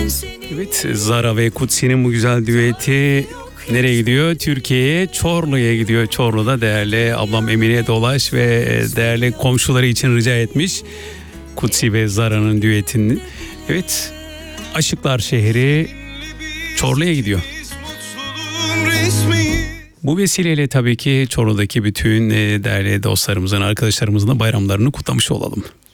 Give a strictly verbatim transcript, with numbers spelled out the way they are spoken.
Evet, Zara ve Kutsi'nin bu güzel düeti nereye gidiyor? Türkiye'ye, Çorlu'ya gidiyor. Çorlu'da değerli ablam Emine Dolaş ve değerli komşuları için rica etmiş Kutsi ve Zara'nın düetini. Evet, Aşıklar şehri Çorlu'ya gidiyor. Bu vesileyle tabii ki Çorlu'daki bütün değerli dostlarımızın, arkadaşlarımızın da bayramlarını kutlamış olalım.